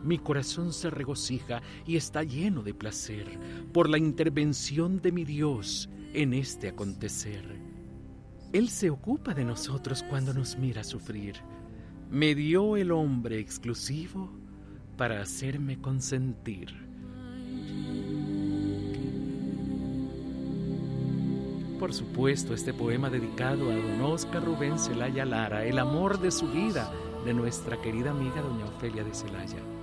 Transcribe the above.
mi corazón se regocija y está lleno de placer por la intervención de mi Dios en este acontecer. Él se ocupa de nosotros cuando nos mira sufrir. Me dio el hombre exclusivo para hacerme consentir. Por supuesto, este poema dedicado a don Óscar Rubén Celaya Lara, el amor de su vida, de nuestra querida amiga doña Ofelia de Celaya.